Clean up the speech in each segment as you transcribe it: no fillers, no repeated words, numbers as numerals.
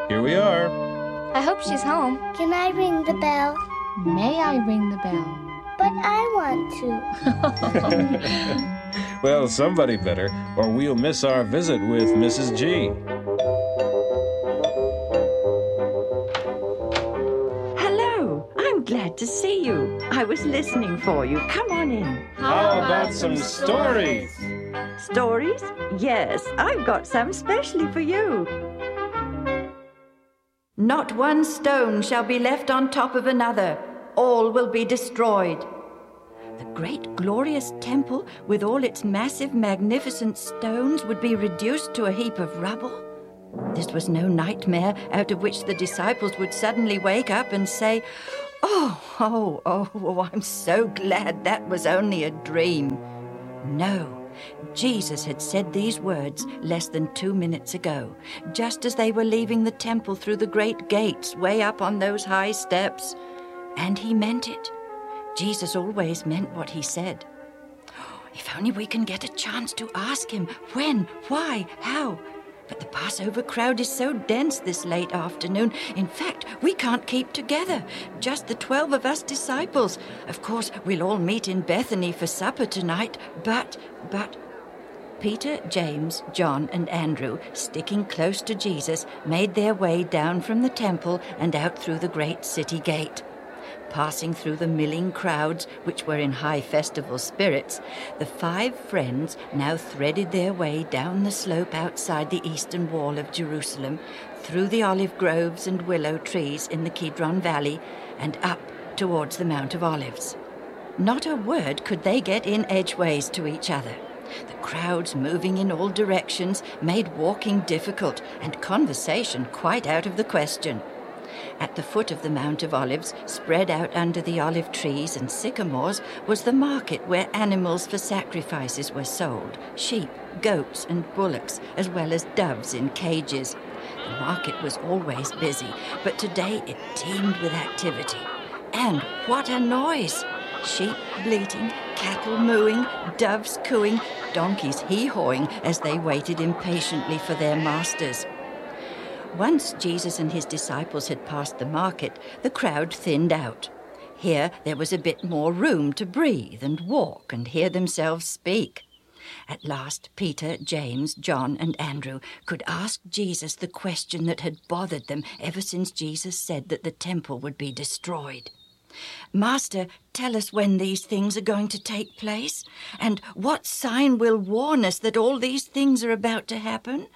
Here we are. I hope she's home. Can I ring the bell? May I ring the bell? But I want to. Well, somebody better, or we'll miss our visit with Mrs. G. Hello, I'm glad to see you. I was listening for you. Come on in. How about some stories? Stories? Yes, I've got some specially for you. Not one stone shall be left on top of another. All will be destroyed. The great glorious temple with all its massive magnificent stones would be reduced to a heap of rubble. This was no nightmare out of which the disciples would suddenly wake up and say, Oh, I'm so glad that was only a dream. No, Jesus had said these words less than 2 minutes ago, just as they were leaving the temple through the great gates way up on those high steps. And he meant it. Jesus always meant what he said. If only we can get a chance to ask him when, why, how. But the Passover crowd is so dense this late afternoon. In fact, we can't keep together. Just the 12 of us disciples. Of course, we'll all meet in Bethany for supper tonight, but... Peter, James, John, and Andrew, sticking close to Jesus, made their way down from the temple and out through the great city gate. Passing through the milling crowds, which were in high festival spirits, the 5 friends now threaded their way down the slope outside the eastern wall of Jerusalem, through the olive groves and willow trees in the Kidron Valley, and up towards the Mount of Olives. Not a word could they get in edgeways to each other. The crowds moving in all directions made walking difficult and conversation quite out of the question. At the foot of the Mount of Olives, spread out under the olive trees and sycamores, was the market where animals for sacrifices were sold, sheep, goats, and bullocks, as well as doves in cages. The market was always busy, but today it teemed with activity. And what a noise! Sheep bleating, cattle mooing, doves cooing, donkeys hee-hawing as they waited impatiently for their masters. Once Jesus and his disciples had passed the market, the crowd thinned out. Here there was a bit more room to breathe and walk and hear themselves speak. At last, Peter, James, John, and Andrew could ask Jesus the question that had bothered them ever since Jesus said that the temple would be destroyed. Master, tell us when these things are going to take place, and what sign will warn us that all these things are about to happen?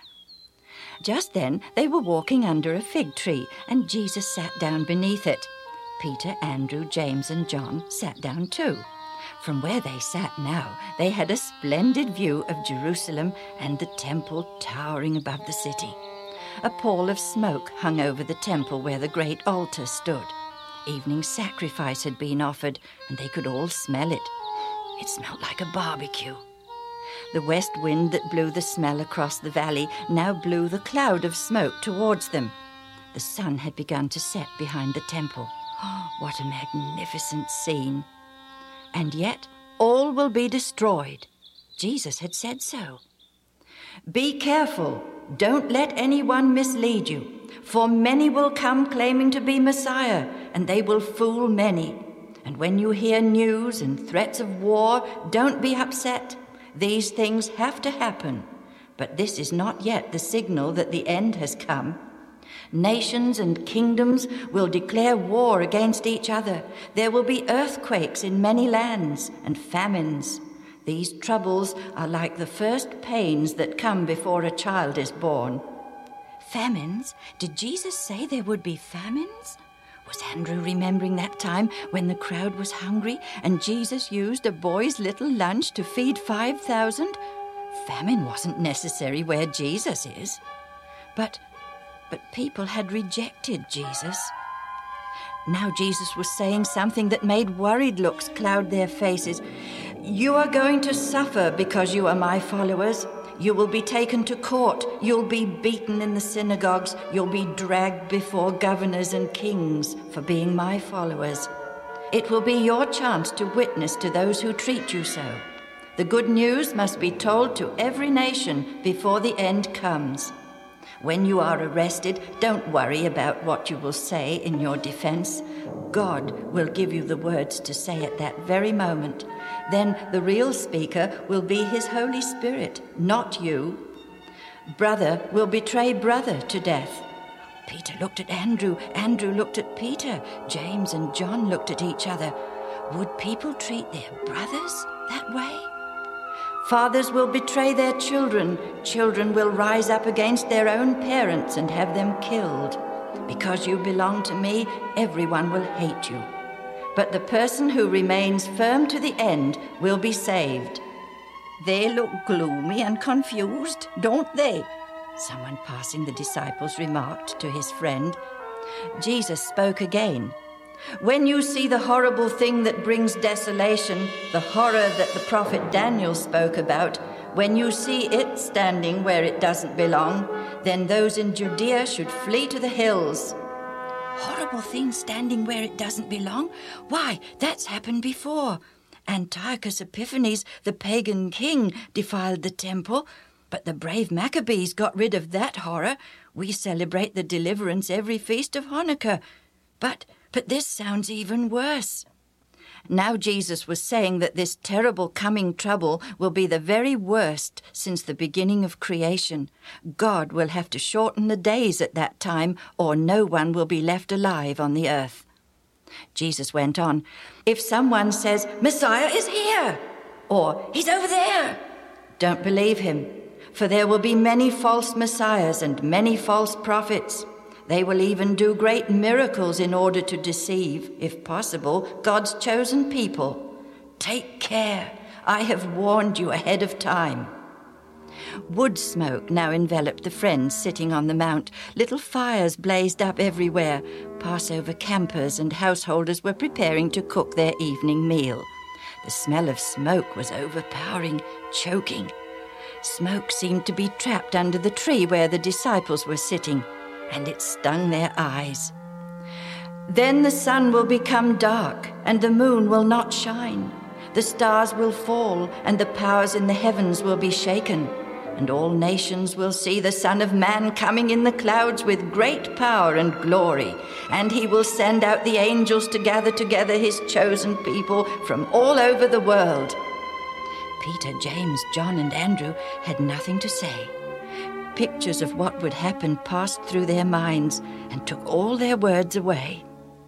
Just then they were walking under a fig tree, and Jesus sat down beneath it. Peter, Andrew, James, and John sat down too. From where they sat now, they had a splendid view of Jerusalem and the temple towering above the city. A pall of smoke hung over the temple where the great altar stood. Evening sacrifice had been offered, and they could all smell it. It smelled like a barbecue. The west wind that blew the smell across the valley now blew the cloud of smoke towards them. The sun had begun to set behind the temple. Oh, what a magnificent scene! And yet all will be destroyed. Jesus had said so. Be careful. Don't let anyone mislead you, for many will come claiming to be Messiah, and they will fool many. And when you hear news and threats of war, don't be upset. These things have to happen, but this is not yet the signal that the end has come. Nations and kingdoms will declare war against each other. There will be earthquakes in many lands and famines. These troubles are like the first pains that come before a child is born. Famines? Did Jesus say there would be famines? Was Andrew remembering that time when the crowd was hungry and Jesus used a boy's little lunch to feed 5,000? Famine wasn't necessary where Jesus is. But people had rejected Jesus. Now Jesus was saying something that made worried looks cloud their faces. You are going to suffer because you are my followers. You will be taken to court. You'll be beaten in the synagogues. You'll be dragged before governors and kings for being my followers. It will be your chance to witness to those who treat you so. The good news must be told to every nation before the end comes. When you are arrested, don't worry about what you will say in your defense. God will give you the words to say at that very moment. Then the real speaker will be His Holy Spirit, not you. Brother will betray brother to death. Peter looked at Andrew. Andrew looked at Peter. James and John looked at each other. Would people treat their brothers that way? Fathers will betray their children. Children will rise up against their own parents and have them killed. Because you belong to me, everyone will hate you. But the person who remains firm to the end will be saved. They look gloomy and confused, don't they? Someone passing the disciples remarked to his friend. Jesus spoke again. When you see the horrible thing that brings desolation, the horror that the prophet Daniel spoke about, when you see it standing where it doesn't belong, then those in Judea should flee to the hills. Horrible thing standing where it doesn't belong? Why, that's happened before. Antiochus Epiphanes, the pagan king, defiled the temple, but the brave Maccabees got rid of that horror. We celebrate the deliverance every feast of Hanukkah. But this sounds even worse. Now Jesus was saying that this terrible coming trouble will be the very worst since the beginning of creation. God will have to shorten the days at that time, or no one will be left alive on the earth. Jesus went on, if someone says, Messiah is here, or he's over there, don't believe him, for there will be many false messiahs and many false prophets. They will even do great miracles in order to deceive, if possible, God's chosen people. Take care. I have warned you ahead of time. Wood smoke now enveloped the friends sitting on the mount. Little fires blazed up everywhere. Passover campers and householders were preparing to cook their evening meal. The smell of smoke was overpowering, choking. Smoke seemed to be trapped under the tree where the disciples were sitting, and it stung their eyes. Then the sun will become dark, and the moon will not shine. The stars will fall, and the powers in the heavens will be shaken. And all nations will see the Son of Man coming in the clouds with great power and glory. And he will send out the angels to gather together his chosen people from all over the world. Peter, James, John, and Andrew had nothing to say. Pictures of what would happen passed through their minds and took all their words away.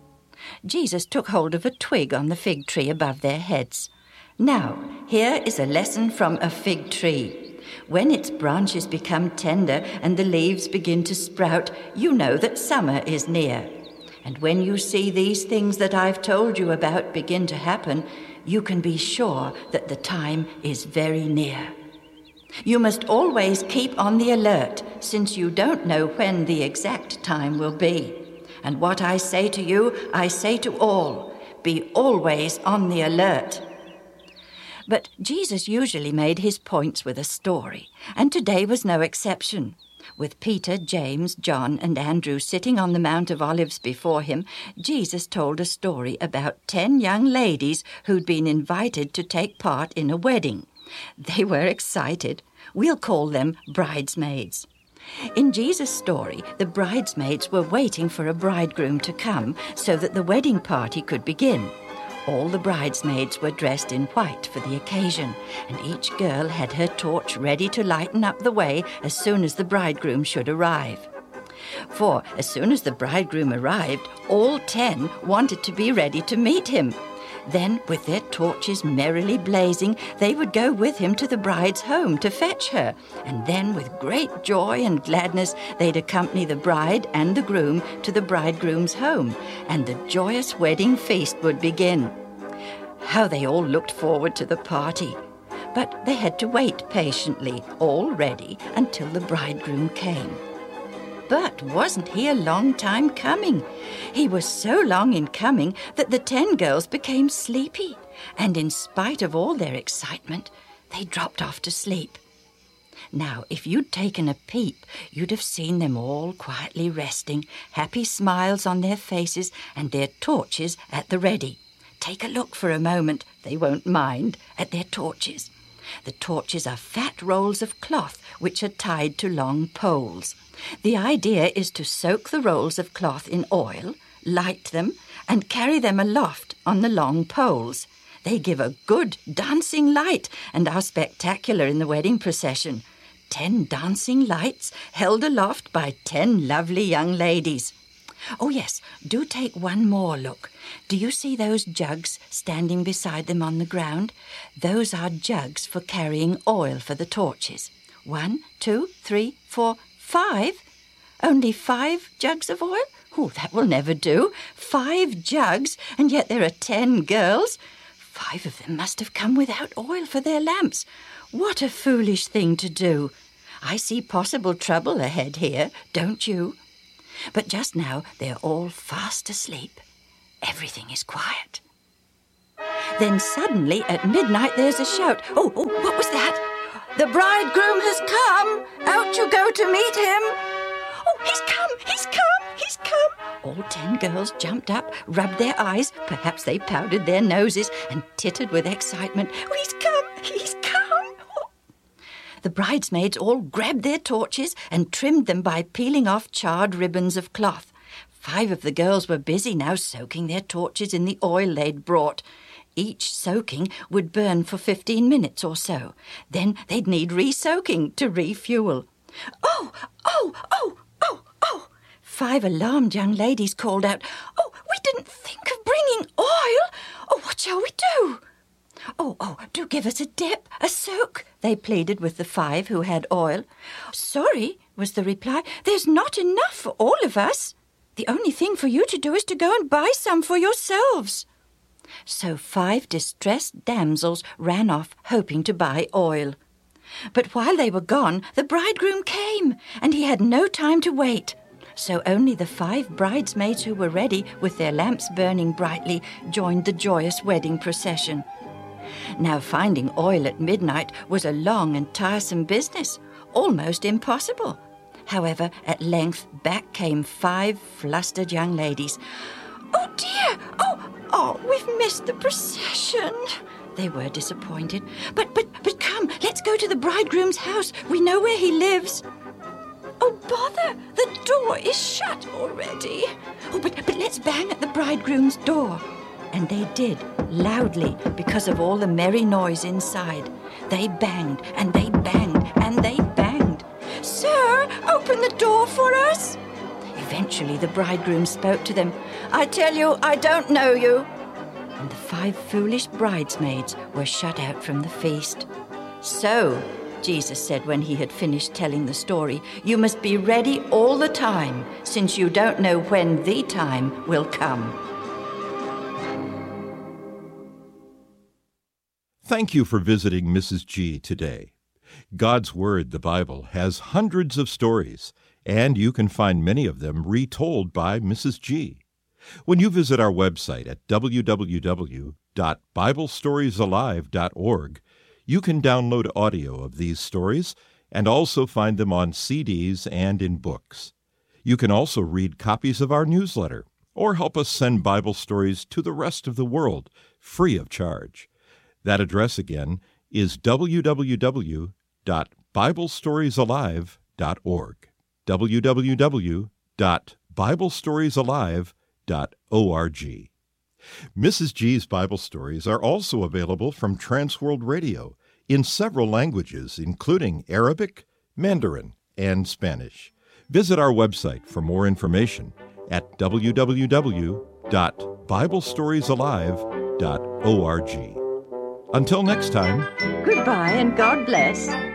Jesus took hold of a twig on the fig tree above their heads. Now, here is a lesson from a fig tree. When its branches become tender and the leaves begin to sprout, you know that summer is near. And when you see these things that I've told you about begin to happen, you can be sure that the time is very near. You must always keep on the alert, since you don't know when the exact time will be. And what I say to you, I say to all, be always on the alert. But Jesus usually made his points with a story, and today was no exception. With Peter, James, John, and Andrew sitting on the Mount of Olives before him, Jesus told a story about 10 young ladies who'd been invited to take part in a wedding. They were excited. We'll call them bridesmaids. In Jesus' story, the bridesmaids were waiting for a bridegroom to come so that the wedding party could begin. All the bridesmaids were dressed in white for the occasion, and each girl had her torch ready to lighten up the way as soon as the bridegroom should arrive. For as soon as the bridegroom arrived, all 10 wanted to be ready to meet him. Then, with their torches merrily blazing, they would go with him to the bride's home to fetch her, and then with great joy and gladness they'd accompany the bride and the groom to the bridegroom's home, and the joyous wedding feast would begin. How they all looked forward to the party! But they had to wait patiently, all ready, until the bridegroom came. But wasn't he a long time coming? He was so long in coming that the 10 girls became sleepy, and in spite of all their excitement, they dropped off to sleep. Now, if you'd taken a peep, you'd have seen them all quietly resting, happy smiles on their faces and their torches at the ready. Take a look for a moment, they won't mind, at their torches. The torches are fat rolls of cloth which are tied to long poles. The idea is to soak the rolls of cloth in oil, light them, and carry them aloft on the long poles. They give a good dancing light and are spectacular in the wedding procession. 10 dancing lights held aloft by 10 lovely young ladies. Oh yes, do take one more look. Do you see those jugs standing beside them on the ground? Those are jugs for carrying oil for the torches. 1, 2, 3, 4, 5. Only 5 jugs of oil? Oh, that will never do. 5 jugs, and yet there are 10 girls. 5 of them must have come without oil for their lamps. What a foolish thing to do. I see possible trouble ahead here, don't you? But just now they're all fast asleep. Everything is quiet. Then suddenly at midnight there's a shout. Oh, what was that? The bridegroom has come. Out you go to meet him. Oh, he's come. All 10 girls jumped up, rubbed their eyes, perhaps they powdered their noses and tittered with excitement. Oh, he's come. Oh. The bridesmaids all grabbed their torches and trimmed them by peeling off charred ribbons of cloth. 5 of the girls were busy now soaking their torches in the oil they'd brought. Each soaking would burn for 15 minutes or so. Then they'd need re-soaking to refuel. Oh! 5 alarmed young ladies called out, "Oh, we didn't think of bringing oil! Oh, what shall we do?" Oh, do give us a dip, a soak, they pleaded with the 5 who had oil. "Sorry," was the reply, "there's not enough for all of us. The only thing for you to do is to go and buy some for yourselves." So 5 distressed damsels ran off, hoping to buy oil. But while they were gone, the bridegroom came, and he had no time to wait. So only the 5 bridesmaids who were ready, with their lamps burning brightly, joined the joyous wedding procession. Now finding oil at midnight was a long and tiresome business, almost impossible. However, at length back came 5 flustered young ladies. "Oh dear! Oh, we've missed the procession." They were disappointed. But come, let's go to the bridegroom's house. We know where he lives." "Oh, bother! The door is shut already." "Oh, but let's bang at the bridegroom's door." And they did, loudly, because of all the merry noise inside. They banged, and they banged, and they banged. "Sir, open the door for us." Eventually the bridegroom spoke to them. "I tell you, I don't know you." And the 5 foolish bridesmaids were shut out from the feast. "So," Jesus said when he had finished telling the story, "you must be ready all the time, since you don't know when the time will come." Thank you for visiting Mrs. G today. God's Word, the Bible, has hundreds of stories, and you can find many of them retold by Mrs. G. When you visit our website at www.biblestoriesalive.org, you can download audio of these stories and also find them on CDs and in books. You can also read copies of our newsletter or help us send Bible stories to the rest of the world free of charge. That address again is www.biblestoriesalive.org. www.biblestoriesalive.org. Mrs. G's Bible stories are also available from Transworld Radio in several languages, including Arabic, Mandarin, and Spanish. Visit our website for more information at www.biblestoriesalive.org. Until next time, Goodbye and God bless.